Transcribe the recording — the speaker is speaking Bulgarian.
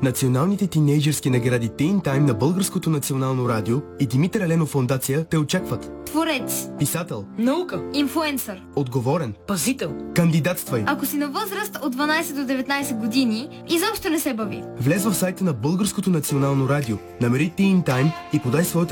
Националните тинейджърски награди Teen Time на Българското национално радио и Димитър Еленов фондация те очакват. Творец, Писател, наука, инфлуенсър, отговорен, пазител. кандидатствай. Ако си на възраст от 12 до 19 години, изобщо не се бави. Влез в сайта на Българското национално радио, намери Teen Time и подай своята